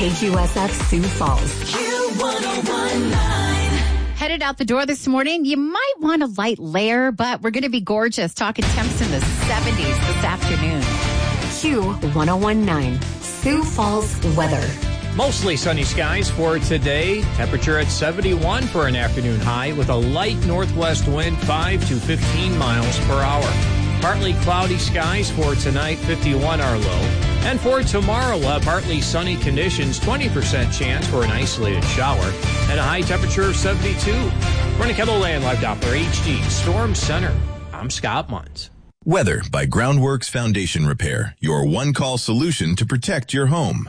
KQSF Sioux Falls. Q1019. Headed out the door this morning, you might want a light layer, but we're going to be gorgeous. Talking temps in the 70s this afternoon. Q1019. Sioux Falls weather. Mostly sunny skies for today. Temperature at 71 for an afternoon high with a light northwest wind 5 to 15 miles per hour. Partly cloudy skies for tonight, 51 our low. And for tomorrow, partly sunny conditions, 20% chance for an isolated shower, and a high temperature of 72. For the KENOLAND Live Doppler HD Storm Center, I'm Scott Munz. Weather by Groundworks Foundation Repair, your one-call solution to protect your home.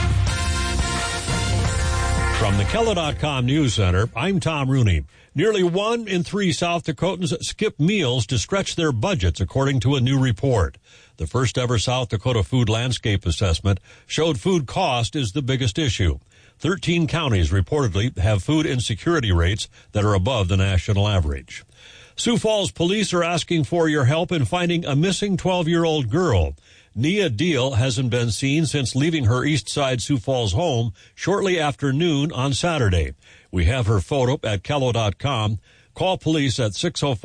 From the KELO.com News Center, I'm Tom Rooney. Nearly 1 in 3 South Dakotans skip meals to stretch their budgets, according to a new report. The first ever South Dakota Food Landscape Assessment showed food cost is the biggest issue. 13 counties reportedly have food insecurity rates that are above the national average. Sioux Falls police are asking for your help in finding a missing 12-year-old girl. Nia Deal hasn't been seen since leaving her East Side Sioux Falls home shortly after noon on Saturday. We have her photo at KELO.com. Call police at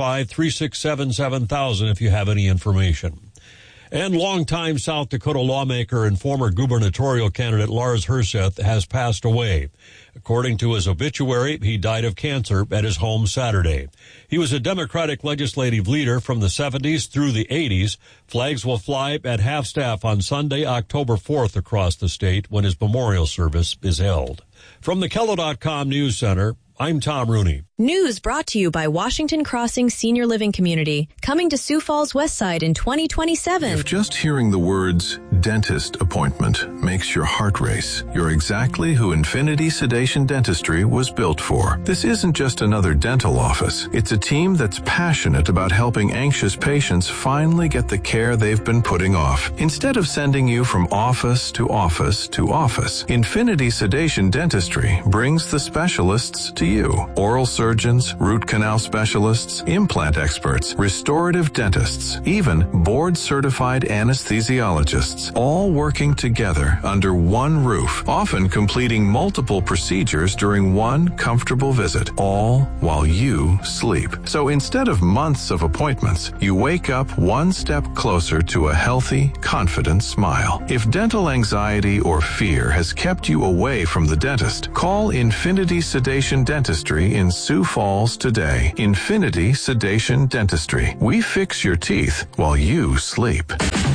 605-367-7000 if you have any information. And longtime South Dakota lawmaker and former gubernatorial candidate Lars Herseth has passed away. According to his obituary, he died of cancer at his home Saturday. He was a Democratic legislative leader from the 70s through the 80s. Flags will fly at half-staff on Sunday, October 4th across the state when his memorial service is held. From the KELO.com News Center, I'm Tom Rooney. News brought to you by Washington Crossing Senior Living Community, coming to Sioux Falls West Side in 2027. If just hearing the words dentist appointment makes your heart race, you're exactly who Infinity Sedation Dentistry was built for. This isn't just another dental office. It's a team that's passionate about helping anxious patients finally get the care they've been putting off. Instead of sending you from office to office to office, Infinity Sedation Dentistry brings the specialists to you. Oral surgeons, root canal specialists, implant experts, restorative dentists, even board-certified anesthesiologists, all working together under one roof, often completing multiple procedures during one comfortable visit, all while you sleep. So instead of months of appointments, you wake up one step closer to a healthy, confident smile. If dental anxiety or fear has kept you away from the dentist, call Infinity Sedation Dentistry in Sioux Falls today. Infinity Sedation Dentistry. We fix your teeth while you sleep.